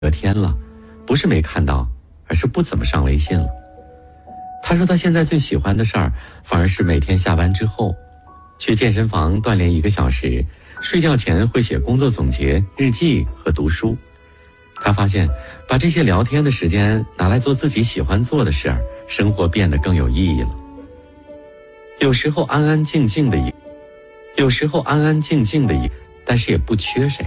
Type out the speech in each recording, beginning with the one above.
隔天了，不是没看到，而是不怎么上微信了。他说他现在最喜欢的事儿，反而是每天下班之后，去健身房锻炼1个小时，睡觉前会写工作总结、日记和读书。他发现，把这些聊天的时间拿来做自己喜欢做的事儿，生活变得更有意义了。有时候安安静静的但是也不缺谁。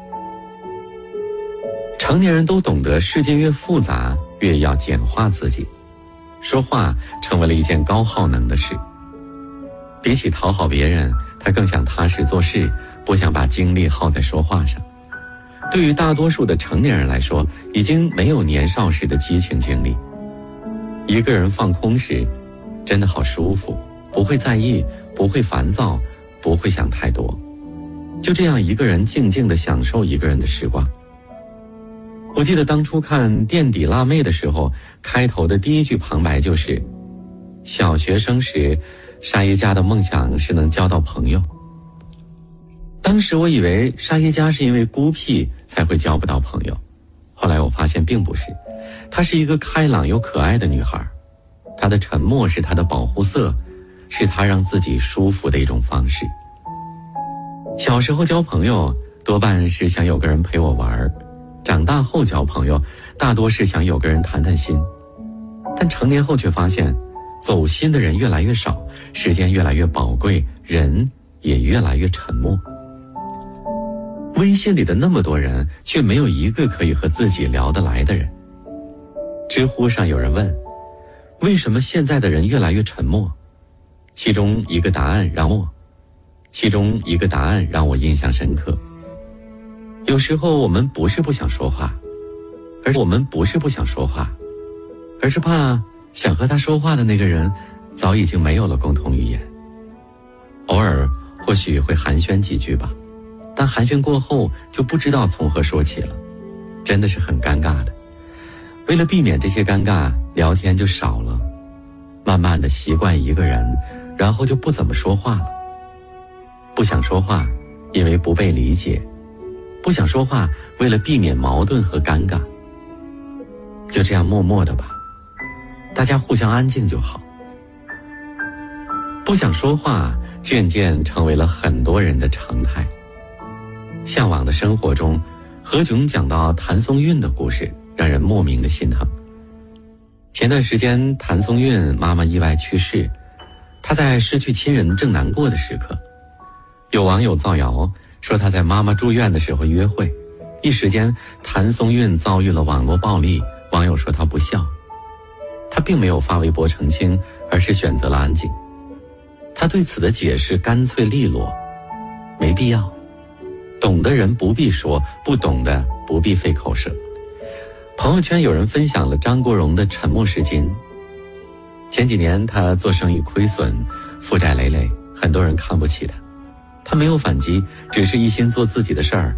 成年人都懂得，世界越复杂，越要简化自己。说话成为了一件高耗能的事。比起讨好别人，他更想踏实做事，不想把精力耗在说话上。对于大多数的成年人来说，已经没有年少时的激情经历。一个人放空时，真的好舒服，不会在意，不会烦躁，不会想太多，就这样一个人静静地享受一个人的时光。我记得当初看《垫底辣妹》的时候，开头的第一句旁白就是小学生时，沙耶加的梦想是能交到朋友。当时我以为沙耶加是因为孤僻才会交不到朋友，后来我发现并不是，她是一个开朗又可爱的女孩，她的沉默是她的保护色，是她让自己舒服的一种方式。小时候交朋友多半是想有个人陪我玩，长大后交朋友大多是想有个人谈谈心，但成年后却发现走心的人越来越少，时间越来越宝贵，人也越来越沉默。微信里的那么多人，却没有一个可以和自己聊得来的人。知乎上有人问，为什么现在的人越来越沉默？其中一个答案让我印象深刻。有时候我们不是不想说话，而是怕想和他说话的那个人早已经没有了共同语言。偶尔或许会寒暄几句吧，但寒暄过后就不知道从何说起了，真的是很尴尬的。为了避免这些尴尬，聊天就少了，慢慢的习惯一个人，然后就不怎么说话了。不想说话，因为不被理解；不想说话，为了避免矛盾和尴尬。就这样默默的吧，大家互相安静就好。不想说话，渐渐成为了很多人的常态。向往的生活中，何炅讲到谭松韵的故事，让人莫名的心疼。前段时间谭松韵妈妈意外去世，她在失去亲人正难过的时刻，有网友造谣说她在妈妈住院的时候约会，一时间谭松韵遭遇了网络暴力，网友说她不孝。她并没有发微博澄清，而是选择了安静。她对此的解释干脆利落，没必要，懂的人不必说，不懂的不必费口舌。朋友圈有人分享了张国荣的沉默是金。前几年他做生意亏损，负债累累，很多人看不起他，他没有反击，只是一心做自己的事儿，